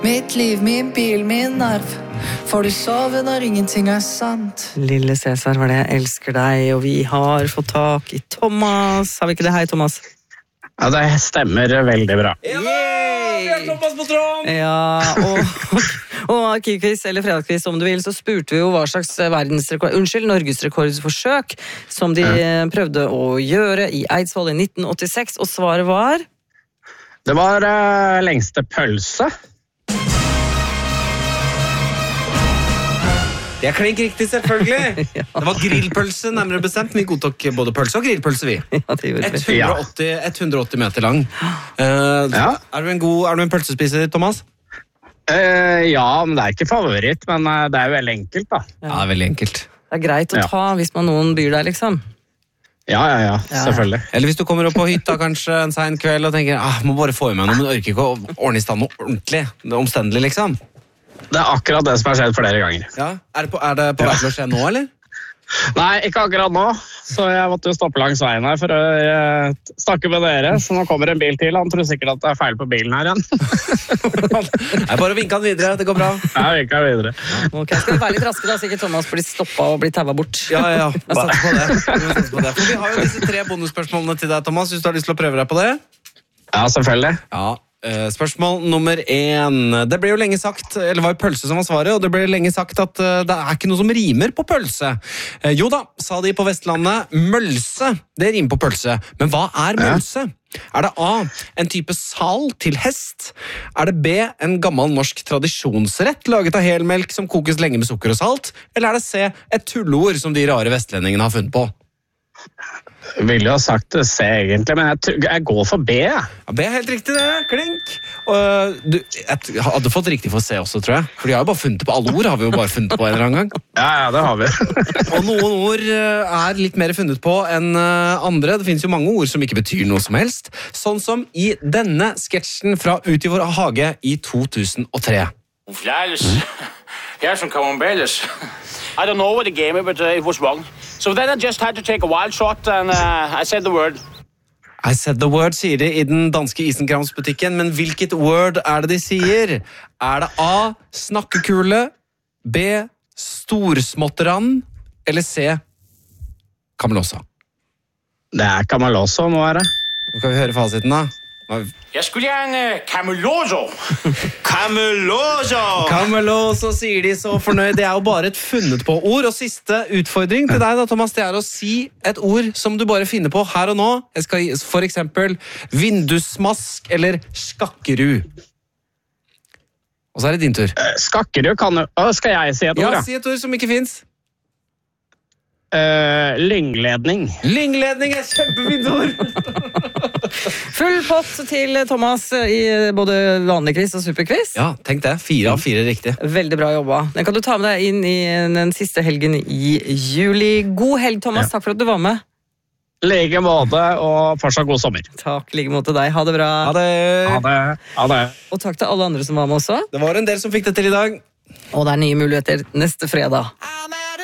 Mitt liv, min bil, min nerv. Får du sove når ingenting sant? Lille Cæsar var det, jeg elsker deg, og vi har fått tak i Thomas. Har vi ikke det? Hei, Thomas. Ja, det stemmer veldig bra. Vi har Thomas på tråden! Ja, og Arkivquiz eller Fredagsquiz om du vil, så spurte vi jo hva slags norgesrekordforsøk som de prøvde å gjøre i Eidsvoll i 1986, og svaret var? Det var lengste pølse. Det er klink riktig, selvfølgelig. Det var grillpølse, nærmere bestemt. Vi godtok både pølse og grillpølse, vi. Ja, det gjorde vi. 180 meter lang. Er du en pølsespiser, Thomas? Ja, men det er ikke favoritt, men det er jo veldig enkelt, da. Ja, det er veldig enkelt. Det er greit å ta hvis noen byr deg, liksom. Ja, selvfølgelig. Eller hvis du kommer opp på hytta kanskje en sen kveld og tenker, må bare få i meg noe, men orker ikke å ordne i stand noe ordentlig, omstendelig, liksom. Det er akkurat det som har skjedd flere ganger. Ja, er det på vei til å skje nå, eller? Nei, ikke akkurat nå. Så jeg måtte jo stoppe langs veien her for å snakke med dere. Så nå kommer en bil til. Han tror sikkert at det er feil på bilen her igjen. Jeg bare vinket han videre, det går bra. Ja, vinket han videre. Ok, skal vi være litt raske da, så ikke Thomas blir stoppet og blir tavet bort. Ja. Jeg satser på det. For vi har jo disse 3 bonusspørsmålene til deg, Thomas, hvis du har lyst til å prøve deg på det. Ja, selvfølgelig. Ja. Spørsmål nummer 1. Det ble jo lenge sagt, eller var jo pølse som var svaret, og det ble lenge sagt at det er ikke noe som rimer på pølse. Jo da, sa de på Vestlandet, mølse, det rimer på pølse. Men hva er mølse? Er det A, en type sal til hest? Er det B, en gammel norsk tradisjonsrett laget av helmelk som kokes lenge med sukker og salt? Eller er det C, et tulleord som de rare vestlendingene har funnet på? Jeg ville jo ha sagt C egentlig, men jeg går for B. Ja, B er helt riktig det, klink. Jeg hadde fått riktig for C også, tror jeg. For de har jo bare funnet på, alle ord har vi jo bare funnet på en eller annen gang. Ja, det har vi. Og noen ord er litt mer funnet på enn andre. Det finnes jo mange ord som ikke betyr noe som helst. Sånn som i denne sketsjen fra Ut i vår hage i 2003. Here's some camemberts. I don't know what the game is, but it was wrong. So then I just had to take a wild shot, and I said the word. I said the word, sier de i den danske isenkramsbutikken, men hvilket word er det de sier? Er det A, snakkekule, B, storsmåtterann, eller C, Kamelosa? Det er Kamelosa må være. Nå kan vi høre fasiten da. Jeg skulle gjerne Cameloso. Cameloso! Cameloso, sier de så fornøyd. Det er jo bare et funnet på ord. Og siste utfordring til deg da, Thomas, det er å si et ord som du bare finner på her og nå. Jeg skal gi for eksempel vindusmask eller skakkeru. Og så er det din tur. Skakkeru kan jo... Skal jeg si et ord, ja? Ja, si et ord som ikke finnes. Lyngledning. Lyngledning er kjempefint ord. Full pott til Thomas i både vanlig quiz og superquiz. Ja, tenk det. 4 av 4 riktig. Veldig bra jobba. Den kan du ta med deg inn i den siste helgen i juli. God helg, Thomas. Takk for at du var med. Like måte, og fortsatt god sommer. Takk, like måte deg. Ha det bra. Ha det. Ha det. Og takk til alle andre som var med også. Det var en del som fikk det til i dag. Og det er nye muligheter neste fredag.